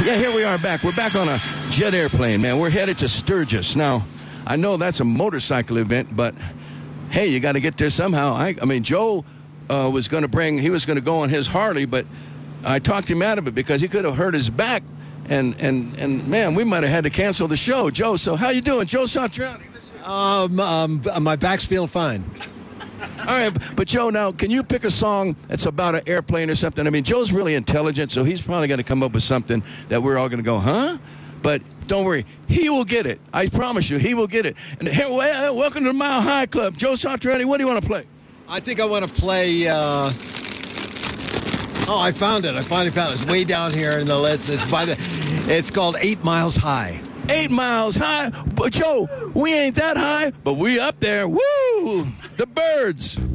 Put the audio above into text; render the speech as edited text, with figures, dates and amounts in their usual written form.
Yeah, here we are back. We're back on a jet airplane, man. We're headed to Sturgis. Now, I know that's a motorcycle event, but, hey, you got to get there somehow. I mean, Joe was going to go on his Harley, but I talked him out of it because he could have hurt his back. And man, we might have had to cancel the show. Joe, so how you doing? Joe Satriani. My back's feeling fine. All right, but Joe, now, can you pick a song that's about an airplane or something? I mean, Joe's really intelligent, so he's probably going to come up with something that we're all going to go, huh? But don't worry, he will get it. I promise you, he will get it. And here, welcome to the Mile High Club. Joe Satriani, what do you want to play? I think I want to play... I found it. I finally found it. It's way down here in the list. It's called 8 Miles High. 8 miles high? But Joe, we ain't that high, but we up there. Woo! The Birds.